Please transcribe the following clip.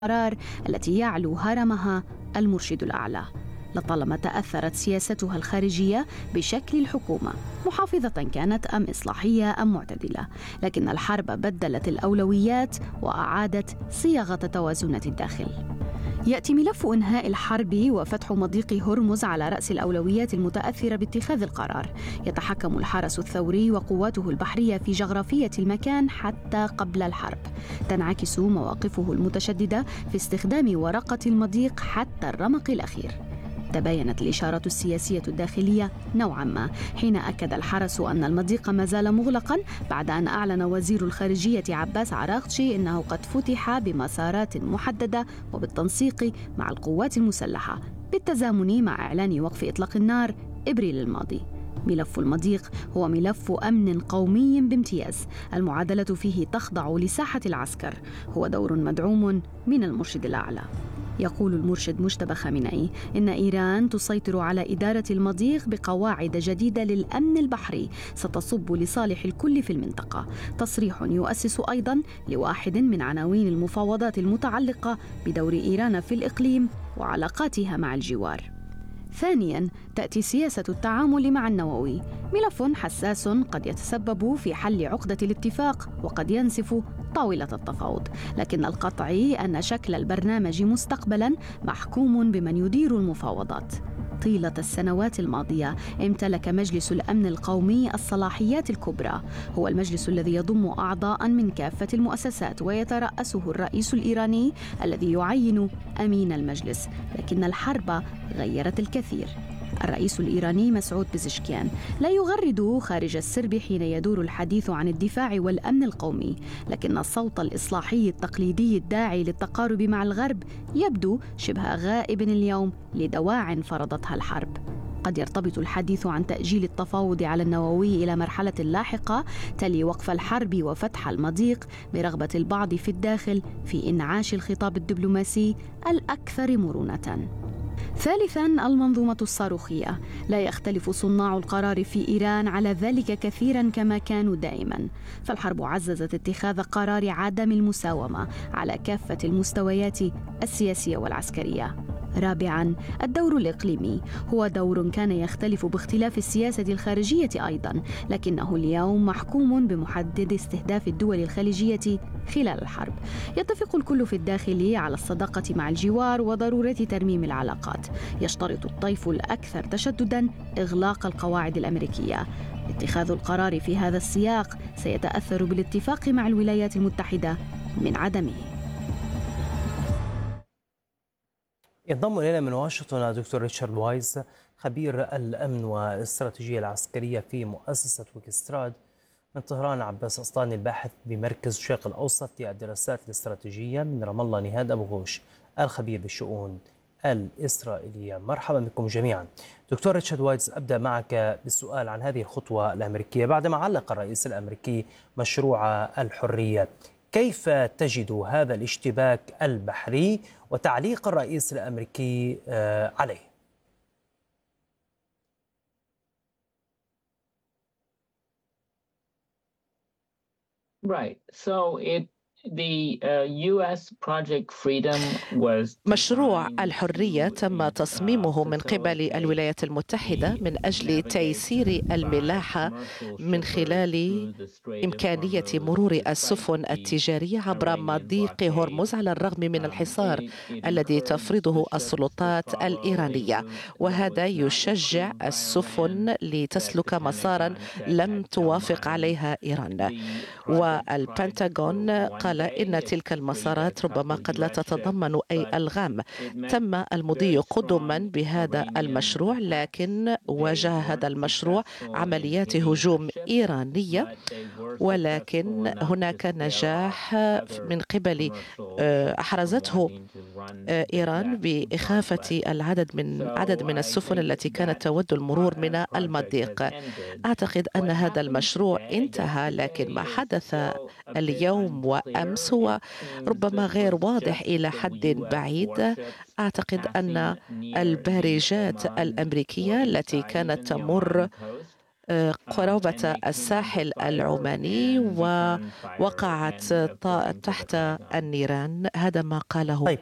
القرار التي يعلو هرمها المرشد الأعلى. لطالما تأثرت سياستها الخارجية بشكل الحكومة، محافظة كانت أم إصلاحية أم معتدلة، لكن الحرب بدلت الأولويات وأعادت صياغة توازنات الداخل. يأتي ملف إنهاء الحرب وفتح مضيق هرمز على رأس الأولويات المتأثرة باتخاذ القرار. يتحكم الحرس الثوري وقواته البحرية في جغرافية المكان حتى قبل الحرب. تنعكس مواقفه المتشددة في استخدام ورقة المضيق حتى الرمق الأخير. تباينت الإشارة السياسية الداخلية نوعاً ما حين أكد الحرس أن المضيق ما زال مغلقاً بعد أن أعلن وزير الخارجية عباس عراقچي أنه قد فتح بمسارات محددة وبالتنسيق مع القوات المسلحة بالتزامن مع إعلان وقف إطلاق النار إبريل الماضي. ملف المضيق هو ملف أمن قومي بامتياز، المعادلة فيه تخضع لساحة العسكر، هو دور مدعوم من المرشد الأعلى. يقول المرشد مجتبى خامنئي إن إيران تسيطر على إدارة المضيق بقواعد جديدة للأمن البحري ستصب لصالح الكل في المنطقة. تصريح يؤسس أيضاً لواحد من عناوين المفاوضات المتعلقة بدور إيران في الإقليم وعلاقاتها مع الجوار. ثانياً، تأتي سياسة التعامل مع النووي، ملف حساس قد يتسبب في حل عقدة الاتفاق وقد ينسف طاولة التفاوض، لكن القطعي أن شكل البرنامج مستقبلاً محكوم بمن يدير المفاوضات. طيلة السنوات الماضية امتلك مجلس الأمن القومي الصلاحيات الكبرى، هو المجلس الذي يضم أعضاء من كافة المؤسسات ويترأسه الرئيس الإيراني الذي يعين أمين المجلس، لكن الحرب غيرت الكثير. الرئيس الإيراني مسعود بزشكيان لا يغرد خارج السرب حين يدور الحديث عن الدفاع والأمن القومي، لكن الصوت الإصلاحي التقليدي الداعي للتقارب مع الغرب يبدو شبه غائب اليوم لدواع فرضتها الحرب. قد يرتبط الحديث عن تأجيل التفاوض على النووي إلى مرحلة لاحقة تلي وقف الحرب وفتح المضيق برغبة البعض في الداخل في إنعاش الخطاب الدبلوماسي الأكثر مرونة. ثالثاً، المنظومة الصاروخية. لا يختلف صناع القرار في إيران على ذلك كثيراً كما كانوا دائماً، فالحرب عززت اتخاذ قرار عدم المساومة على كافة المستويات السياسية والعسكرية. رابعاً، الدور الإقليمي هو دور كان يختلف باختلاف السياسة الخارجية أيضاً، لكنه اليوم محكوم بمحدد استهداف الدول الخليجية خلال الحرب. يتفق الكل في الداخل على الصداقة مع الجوار وضرورة ترميم العلاقات. يشترط الطيف الأكثر تشدداً إغلاق القواعد الأمريكية. اتخاذ القرار في هذا السياق سيتأثر بالاتفاق مع الولايات المتحدة من عدمه. ينضم إلينا من واشنطن دكتور ريتشارد وايز، خبير الأمن والاستراتيجية العسكرية في مؤسسة ويكستراد. من طهران عباس أسطاني الباحث بمركز الشرق الأوسط للدراسات الاستراتيجية. من رام الله نهاد أبو غوش الخبير بالشؤون الإسرائيلية. مرحبا بكم جميعا. دكتور ريتشارد وايز، أبدأ معك بالسؤال عن هذه الخطوة الأمريكية بعدما علق الرئيس الأمريكي مشروع الحرية. كيف تجد هذا الاشتباك البحري وتعليق الرئيس الأمريكي عليه؟ Right. So مشروع الحرية تم تصميمه من قبل الولايات المتحدة من أجل تيسير الملاحة من خلال إمكانية مرور السفن التجارية عبر مضيق هرمز على الرغم من الحصار الذي تفرضه السلطات الإيرانية، وهذا يشجع السفن لتسلك مسارا لم توافق عليها إيران. والبنتاغون قال إن تلك المسارات ربما قد لا تتضمن أي ألغام. تم المضي قدما بهذا المشروع، لكن واجه هذا المشروع عمليات هجوم إيرانية، ولكن هناك نجاح من قبل أحرزته إيران بإخافة عدد من السفن التي كانت تود المرور من المضيق. أعتقد أن هذا المشروع انتهى، لكن ما حدث اليوم وأمس هو ربما غير واضح إلى حد بعيد. أعتقد أن البارجات الأمريكية التي كانت تمر قرابة الساحل العماني ووقعت تحت النيران. هذا ما قاله